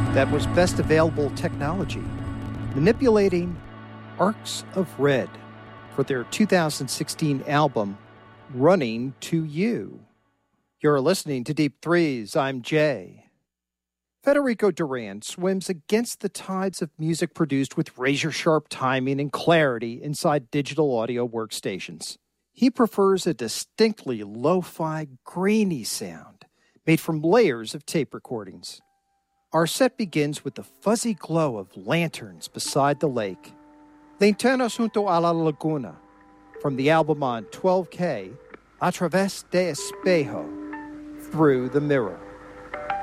That was Best Available Technology, manipulating Arcs of Red for their 2016 album, Running to You. You're listening to Deep Threes. I'm Jay. Federico Duran swims against the tides of music produced with razor-sharp timing and clarity inside digital audio workstations. He prefers a distinctly lo-fi, grainy sound made from layers of tape recordings. Our set begins with the fuzzy glow of lanterns beside the lake. Linternas junto a la laguna, from the album on 12K, A Través de Espejo, Through the Mirror.